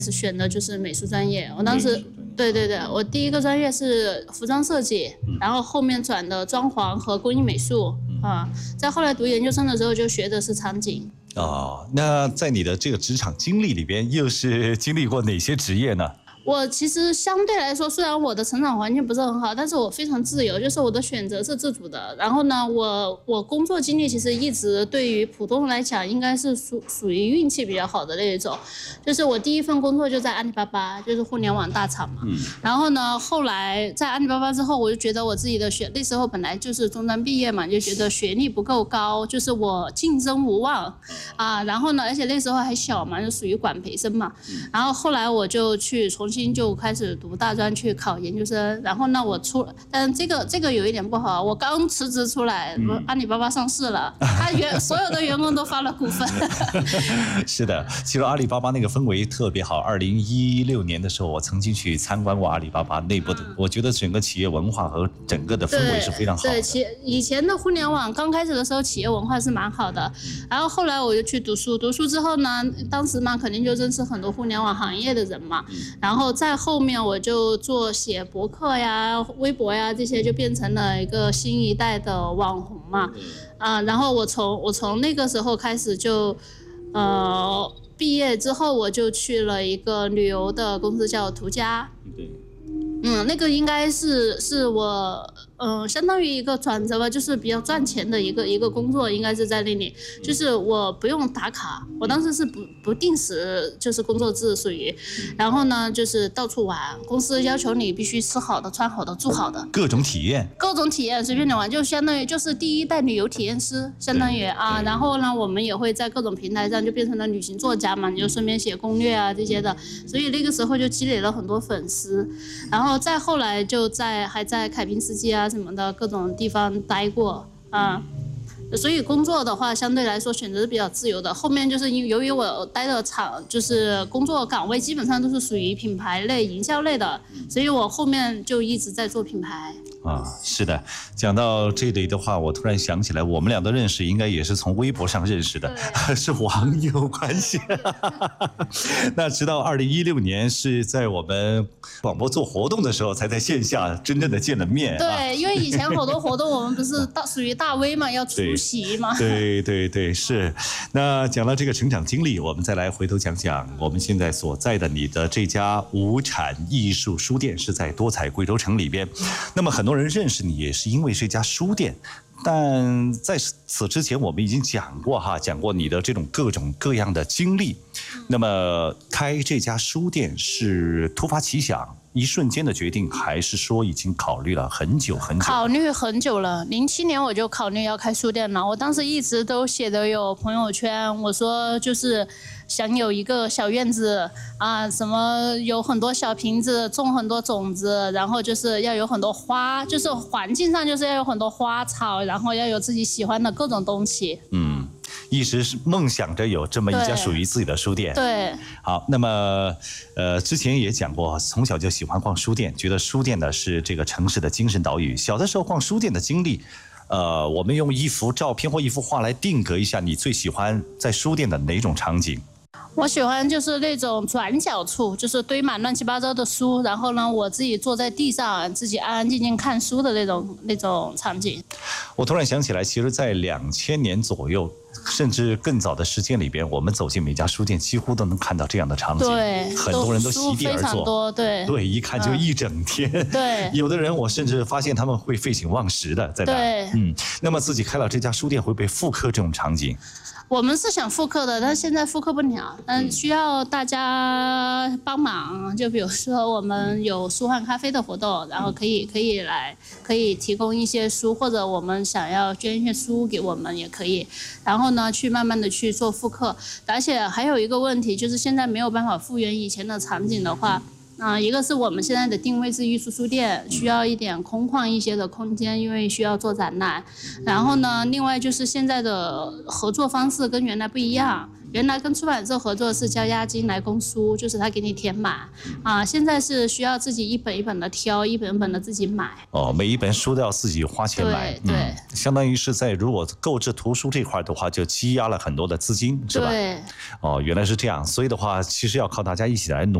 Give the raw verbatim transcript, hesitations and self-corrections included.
是选的就是美术专业。我当时对对对，我第一个专业是服装设计，然后后面转的装潢和工艺美术啊。在后来读研究生的时候就学的是场景。 哦，那在你的这个职场经历里边，又是经历过哪些职业呢？ 我其实相对来说，虽然我的成长环境不是很好，但是我非常自由，就是我的选择是自主的。然后呢，我我工作经历其实一直对于普通人来讲，应该是属属于运气比较好的那一种。就是我第一份工作就在阿里巴巴，就是互联网大厂嘛。嗯。然后呢，后来在阿里巴巴之后，我就觉得我自己的学那时候本来就是中专毕业嘛，就觉得学历不够高，就是我竞争无望啊。然后呢，而且那时候还小嘛，就属于管培生嘛。然后后来我就去重新就开始读大专去考研究生，然后呢我出，但是这个这个有一点不好，我刚辞职出来，嗯、阿里巴巴上市了，他员所有的员工都发了股份。 是的，其实阿里巴巴那个氛围特别好。二零一六年的时候，我曾经去参观过阿里巴巴内部的，嗯、我觉得整个企业文化和整个的氛围是非常好的。 对，企以前的互联网刚开始的时候，企业文化是蛮好的。然后后来我就去读书，读书之后呢，当时嘛肯定就认识很多互联网行业的人嘛，嗯、然后再后面我就做写博客呀、微博呀这些，就变成了一个新一代的网红嘛。啊、呃，然后我从我从那个时候开始就，呃，毕业之后我就去了一个旅游的公司叫途家。嗯，那个应该是是我，嗯、呃，相当于一个转折吧，就是比较赚钱的一个一个工作，应该是在那里，就是我不用打卡，我当时是不不定时，就是工作制属于，然后呢就是到处玩，公司要求你必须吃好的、穿好的、住好的， 各种体验， 各种体验随便你玩，就相当于就是第一代旅游体验师，相当于啊，然后呢我们也会在各种平台上就变成了旅行作家嘛，你就顺便写攻略啊这些的，所以那个时候就积累了很多粉丝，然后。再后来就在还在凯宾斯基啊什么的各种地方待过啊，所以工作的话相对来说选择是比较自由的。后面就是因由于我待的厂就是工作岗位基本上都是属于品牌类、营销类的，所以我后面就一直在做品牌。 啊，是的，讲到这里的话，我突然想起来，我们俩的认识应该也是从微博上认识的，是网友关系。那直到二零一六年是在我们广播做活动的时候，才在线下真正的见了面。 对，啊、因为以前好多活动我们不是大属于大 V 嘛，要出席嘛。 对对 对, 对，是。那讲到这个成长经历，我们再来回头讲讲我们现在所在的你的这家无产艺术书店是在多彩贵州城里边。那么很多。很多人认识你也是因为这家书店，但在此之前我们已经讲过哈，讲过你的这种各种各样的经历。那么开这家书店是突发奇想，一瞬间的决定，还是说已经考虑了很久很久？ 考虑很久了，零七年我就考虑要开书店了。我当时一直都写的有朋友圈，我说就是想有一个小院子啊，什么有很多小瓶子，种很多种子，然后就是要有很多花，就是环境上就是要有很多花草，然后要有自己喜欢的各种东西。 嗯。一直是梦想着有这么一家属于自己的书店。 对， 好，那么呃，之前也讲过，从小就喜欢逛书店，觉得书店呢是这个城市的精神岛屿。小的时候逛书店的经历，呃，我们用一幅照片或一幅画来定格一下，你最喜欢在书店的哪种场景？ 我喜欢就是那种转角处，就是堆满乱七八糟的书，然后呢，我自己坐在地上，自己安安静静看书的那种那种场景。 我突然想起来，其实，在两千年左右，甚至更早的时间里边，我们走进每家书店，几乎都能看到这样的场景。 对， 很多人都席地而坐， 非常多，对， 对，一看就一整天。嗯、 对， 有的人我甚至发现他们会废寝忘食的在那。 对， 嗯，那么自己开了这家书店，会不会复刻这种场景？ 我们是想复刻的，但现在复刻不了，但需要大家帮忙。就比如说我们有书换咖啡的活动，然后可以可以来，可以提供一些书，或者我们想要捐一些书给我们也可以。然后呢，去慢慢的去做复刻。而且还有一个问题，就是现在没有办法复原以前的场景的话。啊、呃，一个是我们现在的定位是艺术书店，需要一点空旷一些的空间，因为需要做展览。然后呢，另外就是现在的合作方式跟原来不一样， 原来跟出版社合作是交押金来供书，就是他给你填满啊，现在是需要自己一本一本的挑，一本一本的自己买。 哦，每一本书都要自己花钱买， 对对、 嗯，相当于是在如果购置图书这块的话，就积压了很多的资金，是吧？ 对。 哦，原来是这样，所以的话，其实要靠大家一起来努。